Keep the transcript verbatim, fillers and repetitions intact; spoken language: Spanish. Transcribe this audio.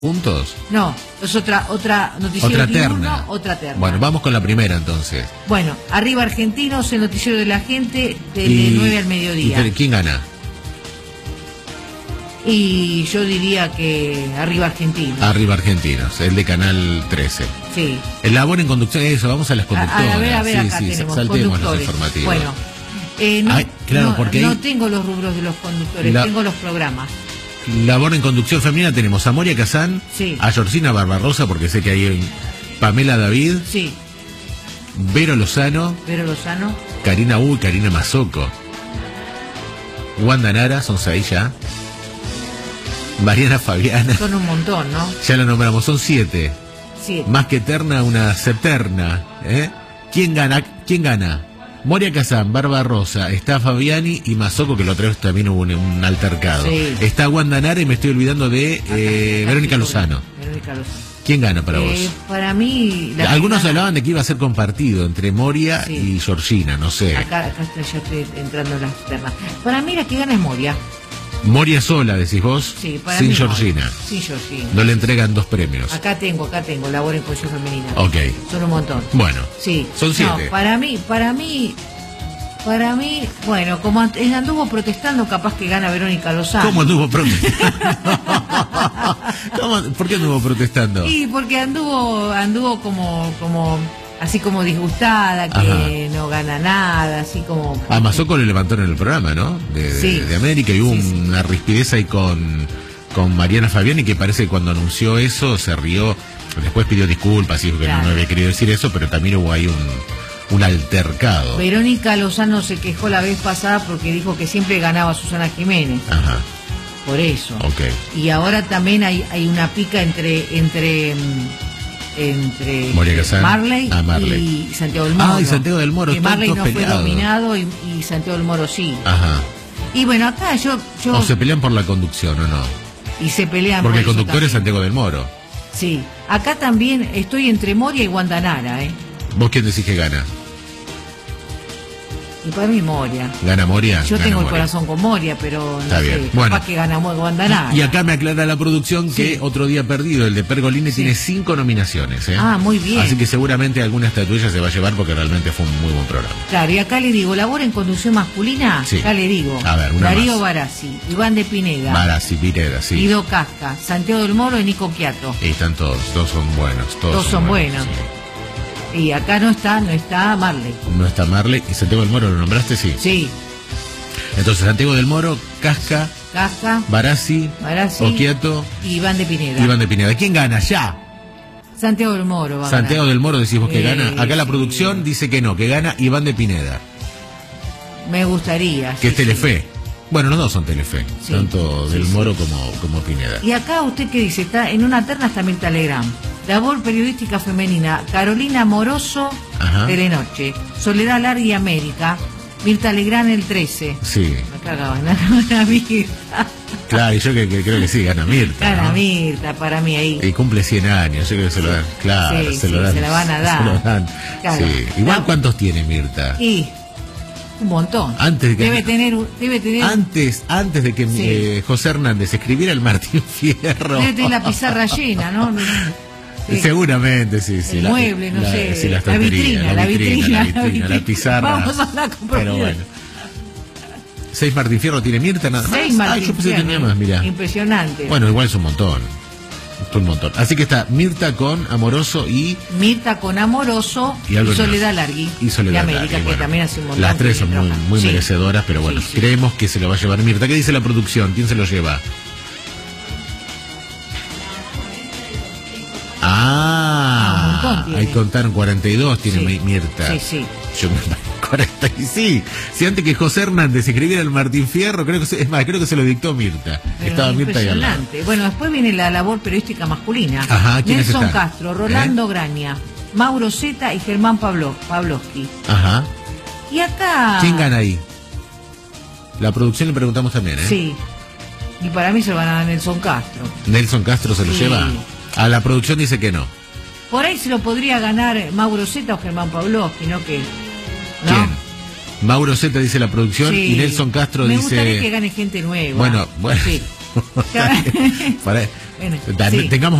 ¿Juntos? No, es otra otra noticiero Otra diurno, terna. otra terna. Bueno, vamos con la primera entonces. Bueno, arriba Argentinos, el noticiero de la gente, de, Y- de nueve al mediodía. ¿Y quién gana? Y yo diría que arriba Argentinos. Arriba Argentinos, el de Canal trece. Sí. El labor en conducción, eso, vamos a las A, conductoras. a ver, a ver, sí, acá sí, tenemos saltemos los conductores. informativos. Bueno, eh, no, Ay, claro, no, porque no ahí- tengo los rubros de los conductores, La- tengo los programas. Labor en conducción femenina tenemos a Moria Kazán, Sí. a Georgina Barbarosa, porque sé que hay un- Pamela David, Sí, Vero Lozano, Vero Lozano. Karina U y Karina Mazoco. Wanda Nara, son seis ya. Mariana Fabiana, Son un montón, ¿no? ya la nombramos, son siete. Sí. Más que eterna, una septerna. ¿eh? ¿Quién gana? ¿Quién gana? Moria Kazán, Barbarosa, está Fabiani y Mazoco, que la otra vez también hubo un, un altercado. Sí. Está Wanda Nara y me estoy olvidando de eh, Acá- Verónica acá Lozano. Verónica Lozano. ¿Quién gana para Eh, vos? para mí... la Algunos que gana- hablaban de que iba a ser compartido entre Moria Sí. y Georgina, no sé. Acá, acá estoy, ya estoy entrando en las ternas. Para mí la que gana es Moria. Moria sola, decís vos, Sí, para sin mí Georgina. Moria. Sin Georgina. No le entregan dos premios. Acá tengo, acá tengo, labor en conducción femenina. Ok. Son un montón. Bueno, Sí. son siete. No, para mí, para mí, para mí, bueno, como ant- anduvo protestando, capaz que gana Verónica Lozano. ¿Cómo anduvo protestando? ¿Cómo- ¿Por qué anduvo protestando? Sí, porque anduvo, anduvo como, como, así como disgustada, que Ajá. no gana nada, así como. A Mazoco le levantaron el programa, ¿no? De, de- Sí. de América, y hubo Sí, sí. una rispidez ahí con, con Mariana Fabiani, que parece que cuando anunció eso se rió, después pidió disculpas y dijo que Claro. no había querido decir eso, pero también hubo ahí un, un altercado. Verónica Lozano se quejó la vez pasada porque dijo que siempre ganaba Susana Jiménez, Ajá, por eso. ok. Y ahora también hay, hay una pica entre entre mm, entre Moria Kazán. Marley, Ah, Marley. y Santiago del Moro. Ah, y Santiago del Moro, que están Marley todos no fue peleados. nominado y, y Santiago del Moro sí. Ajá. Y bueno, acá yo yo O se pelean por la conducción, ¿o no? y se pelean Porque el por eso conductor es también. Santiago del Moro. Sí, acá también estoy entre Moria y Guandanara, ¿eh? ¿Vos quién decís que gana? Y para mí Moria. ¿Gana Moria? Yo Gana tengo el Moria. corazón con Moria, pero no Está sé, bien. capaz Bueno. que gana Mo- Guandanara. Y acá me aclara la producción que Sí. Otro Día Perdido, el de Pergolini, Sí. tiene cinco nominaciones. ¿eh? Ah, muy bien. Así que seguramente alguna estatuilla se va a llevar porque realmente fue un muy buen programa. Claro, y acá le digo, labor en conducción masculina, Sí. acá le digo. A ver, una Darío más. Barassi, Iván de Pineda, Barassi, Pireda, sí. Guido Casca, Santiago del Moro y Nico Quiato. Y están todos, todos son buenos. Todos, Todos son buenos. sí. Y acá no está, no está Marley. No está Marley. ¿Y Santiago del Moro lo nombraste? Sí. Sí, Entonces Santiago del Moro, Casca, Casca, Barassi, Barassi Oquiato, y Iván de Pineda. Iván de Pineda. ¿Quién gana? Ya. Santiago del Moro va a Santiago ganar. del Moro decís vos que Eh, gana. Acá la sí. producción dice que no, que gana Iván de Pineda. Me gustaría. Que sí, es Telefe. Bueno, los dos son Telefe, Sí, tanto sí, del sí. Moro como, como Pineda. sí. Y acá usted qué dice, está en una terna está Mirta Legrand. Labor periodística femenina, Carolina Moroso, Ajá. Telenoche. Soledad Largui, América. Mirta Legrand, el trece. Sí, Me cagaba, gana Mirta. claro, y yo que, que creo que sí, gana Mirta. Gana ¿no? Mirta, para mí ahí. Y cumple cien años, yo creo que se lo dan. Claro, Sí, se sí, lo dan. se la van a dar. Se lo dan. Claro. Sí. Igual, La- ¿cuántos tiene Mirta? Y un montón. Antes de que- debe tener, un- debe tener, Antes, antes de que Sí. eh, José Hernández escribiera el Martín Fierro. debe tener la pizarra llena, ¿no? Sí. Seguramente, sí, sí. El la- mueble, no la- sé, sí, la la estantería, vitrina, la vitrina, la la vitrina, la vitrina. pizarra. Vamos a hablar con Pero propiedad. bueno. ¿Seis Martín Fierro tiene Mirta nada más? Seis Ah, Martín yo pensé que Fierro. tenía más, mirá. Impresionante. Bueno, igual es un montón. Es un montón. Así que está Mirta con Amoroso y, Mirta con Amoroso y, y, algo más. Soledad Largui. Y Soledad de América, Largui, que bueno. también hace un montón. Las tres que son muy, trabaja. muy Sí. merecedoras, pero bueno, Sí, sí. creemos que se lo va a llevar Mirta. ¿Qué dice la producción? ¿Quién se lo lleva? Ah, Ah, un montón tiene. ahí contaron cuarenta y dos, tiene Sí. Mi- Mirta. Sí, sí. Yo me cuarenta y sí. Si antes que José Hernández escribiera el Martín Fierro, creo que se- es más, creo que se lo dictó Mirta. Pero Estaba Mirta ahí al lado. impresionante. Bueno, después viene la labor periodística masculina. Ajá, ¿quiénes Nelson están? Castro, Rolando Graña, Mauro Zeta y Germán Pablo, Pavlovsky. Ajá. Y acá... ¿Quién gana ahí? La producción le preguntamos también, ¿eh? Sí. Y para mí se lo van a dar Nelson Castro. ¿Nelson Castro se lo Sí. lleva? A la producción dice que no. Por ahí se lo podría ganar Mauro Zeta o Germán Pavlovsky, ¿no? Que, ¿no? ¿Quién? Mauro Zeta dice la producción Sí. y Nelson Castro Me dice... gustaría que gane gente nueva. Bueno, bueno. Sí. Para- En- Da- sí. Tengamos